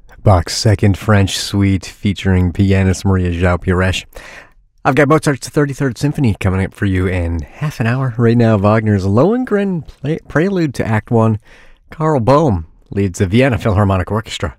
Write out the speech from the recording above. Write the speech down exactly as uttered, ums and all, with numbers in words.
Bach's Second French Suite featuring pianist Maria João-Pires. I've got Mozart's thirty-third Symphony coming up for you in half an hour. Right now, Wagner's Lohengrin play- Prelude to Act One. Carl Boehm leads the Vienna Philharmonic Orchestra.